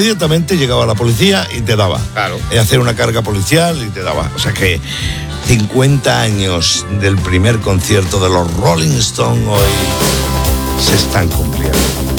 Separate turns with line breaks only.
inmediatamente llegaba la policía y te daba.
Claro.
Hacer una carga policial y te daba. O sea que 50 años del primer concierto de los Rolling Stones hoy se están cumpliendo.